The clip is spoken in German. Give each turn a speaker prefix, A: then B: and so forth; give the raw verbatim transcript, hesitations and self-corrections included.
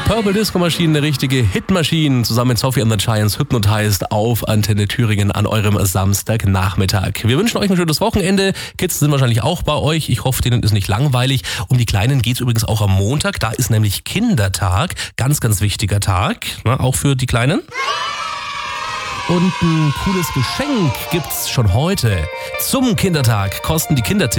A: Purple Disco Machine, eine richtige Hitmaschine, zusammen mit Sophie and the Giants, Hypnotized auf Antenne Thüringen an eurem Samstagnachmittag. Wir wünschen euch ein schönes Wochenende. Kids sind wahrscheinlich auch bei euch. Ich hoffe, denen ist nicht langweilig. Um die Kleinen geht's übrigens auch am Montag. Da ist nämlich Kindertag. Ganz, ganz wichtiger Tag, ne, auch für die Kleinen. Und ein cooles Geschenk gibt's schon heute. Zum Kindertag kosten die Kindertickets